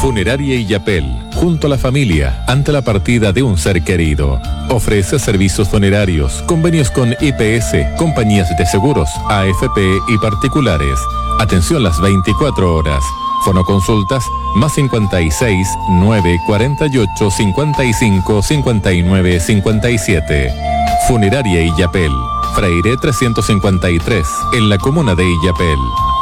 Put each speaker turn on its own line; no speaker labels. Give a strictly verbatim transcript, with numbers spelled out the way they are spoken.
Funeraria Illapel, junto a la familia, ante la partida de un ser querido. Ofrece servicios funerarios, convenios con I P S, compañías de seguros, A F P y particulares. Atención las veinticuatro horas. Fonoconsultas más cincuenta y seis, nueve, cuarenta y ocho, cincuenta y cinco, cincuenta y nueve, cincuenta y siete. Funeraria Illapel, Freire trescientos cincuenta y tres, en la comuna de Illapel.